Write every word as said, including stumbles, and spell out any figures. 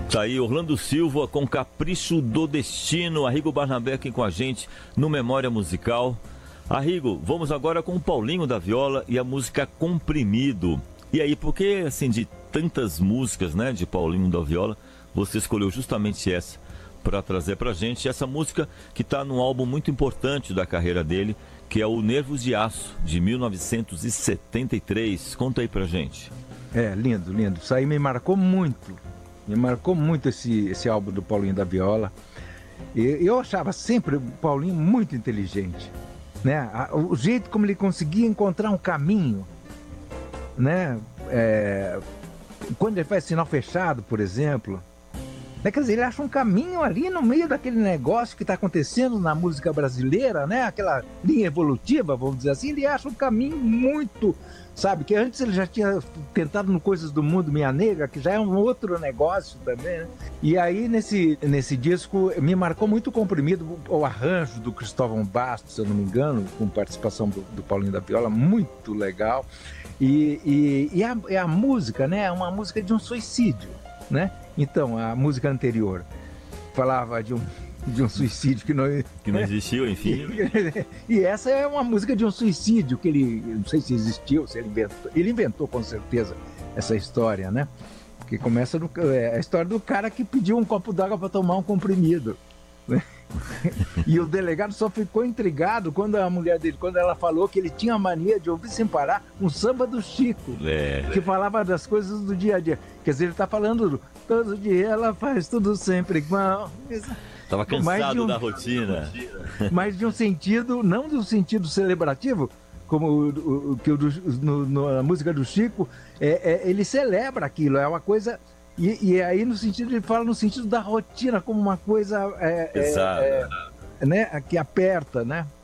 Tá aí Orlando Silva com Capricho do Destino. Arrigo Barnabé aqui com a gente no Memória Musical. Arrigo, vamos agora com o Paulinho da Viola e a música Comprimido. E aí, por que, assim, de tantas músicas, né, de Paulinho da Viola, você escolheu justamente essa para trazer pra gente? Essa música que tá num álbum muito importante da carreira dele, que é o Nervos de Aço, de mil novecentos e setenta e três. Conta aí pra gente. É, lindo, lindo. Isso aí me marcou muito. Me marcou muito esse, esse álbum do Paulinho da Viola. E eu achava sempre o Paulinho muito inteligente, né? O jeito como ele conseguia encontrar um caminho, né? É, quando ele faz sinal fechado, por exemplo, né? Quer dizer, ele acha um caminho ali no meio daquele negócio que está acontecendo na música brasileira, né? Aquela linha evolutiva, vamos dizer assim. Ele acha um caminho muito, sabe, que antes ele já tinha tentado no Coisas do Mundo Minha Negra, que já é um outro negócio também, né? E aí nesse, nesse disco me marcou muito o Comprimido, o arranjo do Cristóvão Bastos, se eu não me engano, com participação do, do Paulinho da Viola, muito legal. E, e, e, a, e a música, né, é uma música de um suicídio, né? Então, a música anterior falava de um, de um suicídio que não... Que não existiu, enfim. E essa é uma música de um suicídio que ele, não sei se existiu, se ele inventou. Ele inventou com certeza essa história, né? Que começa no, é a história do cara que pediu um copo d'água para tomar um comprimido, né? E o delegado só ficou intrigado quando a mulher dele, quando ela falou que ele tinha a mania de ouvir sem parar um samba do Chico, é. que falava das coisas do dia a dia. Quer dizer, ele tá falando do, todo dia ela faz tudo sempre igual. Tava cansado um, da rotina. Mas de um sentido, não de um sentido celebrativo, como o, o, que o, no, no, a música do Chico, é, é, ele celebra aquilo, é uma coisa... E, e aí no sentido, ele fala no sentido da rotina, como uma coisa é, Exato. É, é, né, que aperta, né?